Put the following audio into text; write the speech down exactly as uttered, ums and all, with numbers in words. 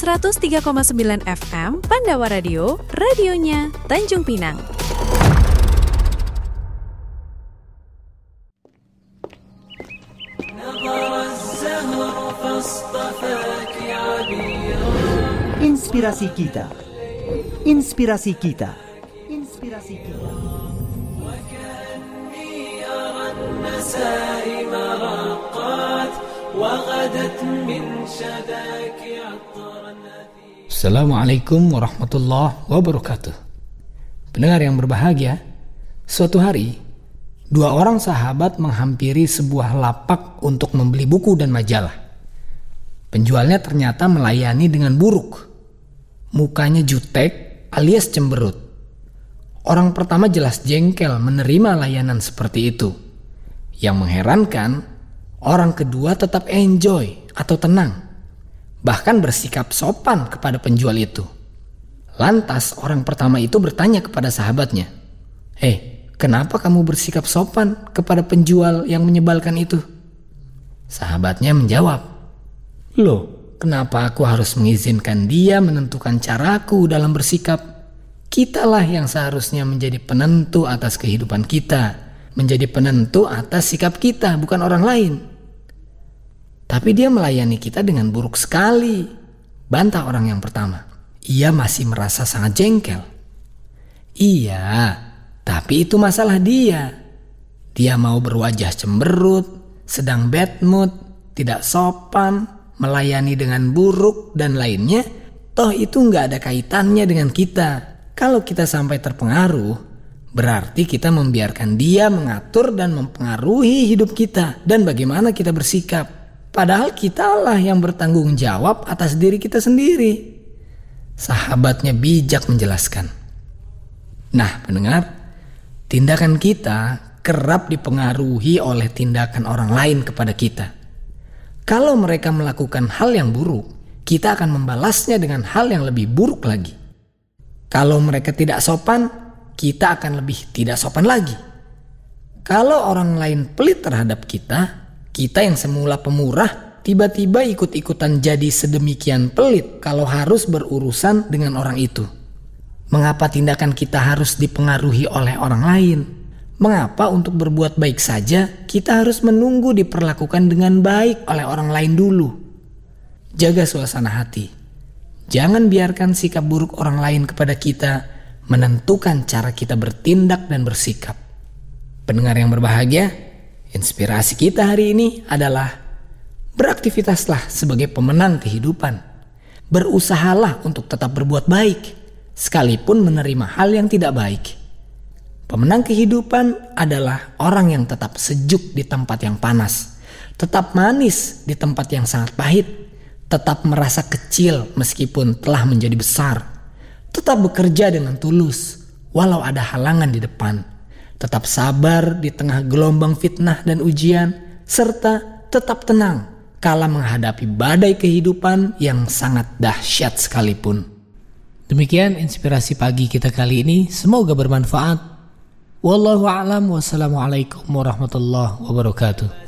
seratus tiga koma sembilan F M Pandawa Radio, radionya Tanjung Pinang. Inspirasi kita. Inspirasi kita. Inspirasi kita. Assalamualaikum warahmatullahi wabarakatuh. Pendengar yang berbahagia, suatu hari dua orang sahabat menghampiri sebuah lapak untuk membeli buku dan majalah. Penjualnya ternyata melayani dengan buruk. Mukanya jutek alias cemberut. Orang pertama jelas jengkel menerima layanan seperti itu. Yang mengherankan, orang kedua tetap enjoy atau tenang. Bahkan bersikap sopan kepada penjual itu. Lantas orang pertama itu bertanya kepada sahabatnya, "Hei, kenapa kamu bersikap sopan kepada penjual yang menyebalkan itu?" Sahabatnya menjawab, "Loh, kenapa aku harus mengizinkan dia menentukan caraku dalam bersikap? Kitalah yang seharusnya menjadi penentu atas kehidupan kita, menjadi penentu atas sikap kita, bukan orang lain." Tapi dia melayani kita dengan buruk sekali, bantah orang yang pertama. Ia masih merasa sangat jengkel. Iya, tapi itu masalah dia. Dia mau berwajah cemberut, sedang bad mood, tidak sopan, melayani dengan buruk dan lainnya. Toh itu gak ada kaitannya dengan kita. Kalau kita sampai terpengaruh, berarti kita membiarkan dia mengatur dan mempengaruhi hidup kita dan bagaimana kita bersikap. Padahal kitalah yang bertanggung jawab atas diri kita sendiri. Sahabatnya bijak menjelaskan. Nah, pendengar, tindakan kita kerap dipengaruhi oleh tindakan orang lain kepada kita. Kalau mereka melakukan hal yang buruk, kita akan membalasnya dengan hal yang lebih buruk lagi. Kalau mereka tidak sopan, kita akan lebih tidak sopan lagi. Kalau orang lain pelit terhadap kita, kita yang semula pemurah tiba-tiba ikut-ikutan jadi sedemikian pelit kalau harus berurusan dengan orang itu. Mengapa tindakan kita harus dipengaruhi oleh orang lain? Mengapa untuk berbuat baik saja kita harus menunggu diperlakukan dengan baik oleh orang lain dulu? Jaga suasana hati. Jangan biarkan sikap buruk orang lain kepada kita menentukan cara kita bertindak dan bersikap. Pendengar yang berbahagia, inspirasi kita hari ini adalah beraktivitaslah sebagai pemenang kehidupan. Berusahalah untuk tetap berbuat baik, sekalipun menerima hal yang tidak baik. Pemenang kehidupan adalah orang yang tetap sejuk di tempat yang panas, tetap manis di tempat yang sangat pahit, tetap merasa kecil meskipun telah menjadi besar, tetap bekerja dengan tulus walau ada halangan di depan, tetap sabar di tengah gelombang fitnah dan ujian, serta tetap tenang kala menghadapi badai kehidupan yang sangat dahsyat sekalipun. Demikian inspirasi pagi kita kali ini, semoga bermanfaat. Wallahu a'lam, wassalamualaikum warahmatullahi wabarakatuh.